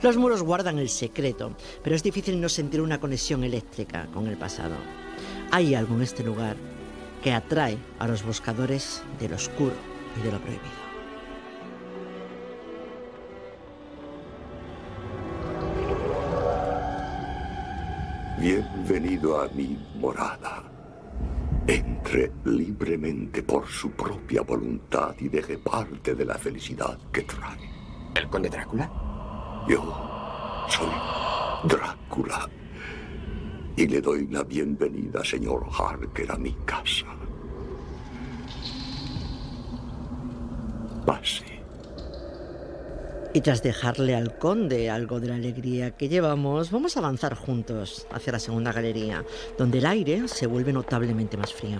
Los muros guardan el secreto, pero es difícil no sentir una conexión eléctrica con el pasado. Hay algo en este lugar que atrae a los buscadores de lo oscuro y de lo prohibido. Bienvenido a mi morada. Entre libremente por su propia voluntad y deje parte de la felicidad que trae. ¿El conde Drácula? Yo soy Drácula. Y le doy la bienvenida, señor Harker, a mi casa. Pase. Y tras dejarle al conde algo de la alegría que llevamos, vamos a avanzar juntos hacia la segunda galería, donde el aire se vuelve notablemente más frío.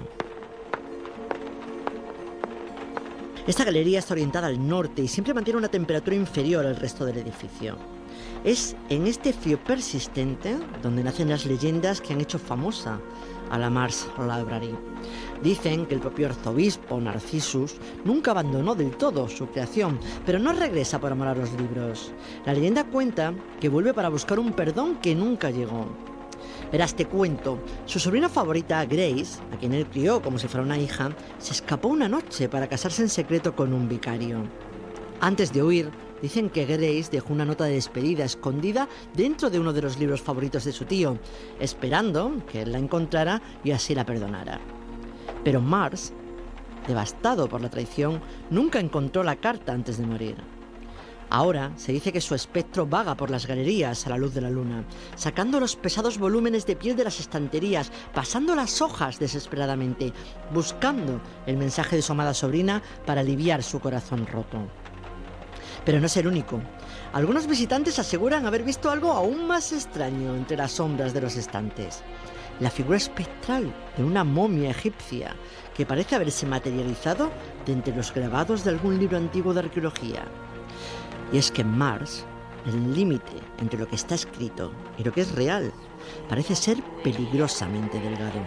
Esta galería está orientada al norte y siempre mantiene una temperatura inferior al resto del edificio. Es en este frío persistente donde nacen las leyendas que han hecho famosa a la Mars Library. Dicen que el propio arzobispo Narcissus nunca abandonó del todo su creación, pero no regresa por amor a los libros. La leyenda cuenta que vuelve para buscar un perdón que nunca llegó. Verás, te cuento, su sobrina favorita, Grace, a quien él crió como si fuera una hija, se escapó una noche para casarse en secreto con un vicario. Antes de huir, dicen que Grace dejó una nota de despedida escondida dentro de uno de los libros favoritos de su tío, esperando que él la encontrara y así la perdonara. Pero Mars, devastado por la traición, nunca encontró la carta antes de morir. Ahora se dice que su espectro vaga por las galerías a la luz de la luna, sacando los pesados volúmenes de piel de las estanterías, pasando las hojas desesperadamente, buscando el mensaje de su amada sobrina para aliviar su corazón roto. Pero no es el único. Algunos visitantes aseguran haber visto algo aún más extraño entre las sombras de los estantes. La figura espectral de una momia egipcia que parece haberse materializado de entre los grabados de algún libro antiguo de arqueología. Y es que en Mars, el límite entre lo que está escrito y lo que es real parece ser peligrosamente delgado.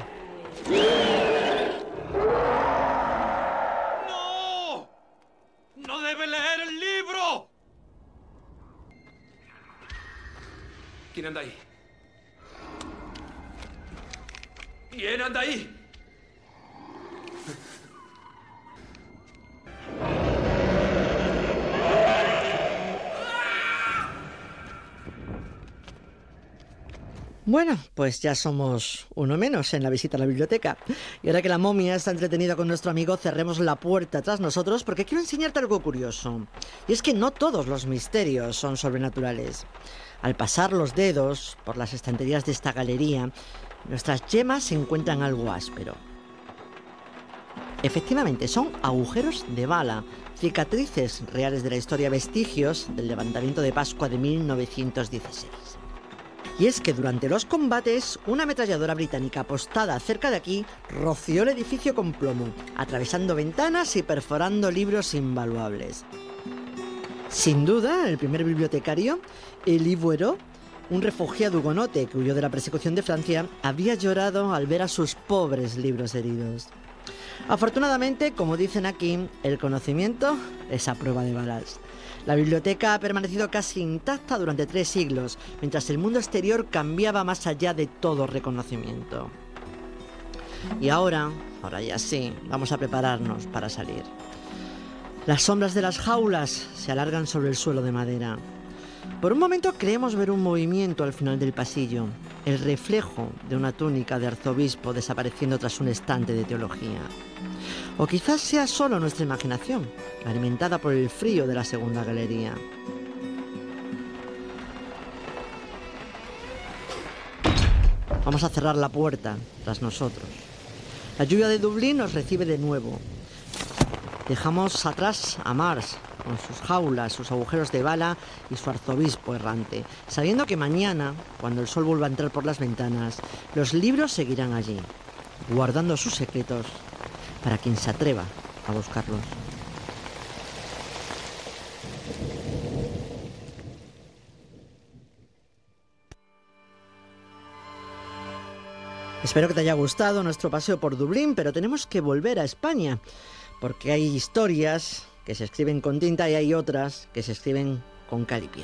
¡No! ¡No debe leer el libro! ¿Quién anda ahí? ¿Quién anda ahí? Bueno, pues ya somos uno menos en la visita a la biblioteca. Y ahora que la momia está entretenida con nuestro amigo, cerremos la puerta tras nosotros porque quiero enseñarte algo curioso. Y es que no todos los misterios son sobrenaturales. Al pasar los dedos por las estanterías de esta galería, nuestras yemas encuentran algo áspero. Efectivamente, son agujeros de bala, cicatrices reales de la historia, vestigios del levantamiento de Pascua de 1916. Y es que durante los combates, una ametralladora británica apostada cerca de aquí roció el edificio con plomo, atravesando ventanas y perforando libros invaluables. Sin duda, el primer bibliotecario, Élie Boileau, un refugiado hugonote que huyó de la persecución de Francia, había llorado al ver a sus pobres libros heridos. Afortunadamente, como dicen aquí, el conocimiento es a prueba de balas. La biblioteca ha permanecido casi intacta durante 3 siglos, mientras el mundo exterior cambiaba más allá de todo reconocimiento. Y ahora ya sí, vamos a prepararnos para salir. Las sombras de las jaulas se alargan sobre el suelo de madera. Por un momento creemos ver un movimiento al final del pasillo, el reflejo de una túnica de arzobispo desapareciendo tras un estante de teología. O quizás sea solo nuestra imaginación, alimentada por el frío de la segunda galería. Vamos a cerrar la puerta tras nosotros. La lluvia de Dublín nos recibe de nuevo. Dejamos atrás a Mars, con sus jaulas, sus agujeros de bala y su arzobispo errante, sabiendo que mañana, cuando el sol vuelva a entrar por las ventanas, los libros seguirán allí, guardando sus secretos para quien se atreva a buscarlos. Espero que te haya gustado nuestro paseo por Dublín, pero tenemos que volver a España, porque hay historias que se escriben con tinta y hay otras que se escriben con cal y piedra.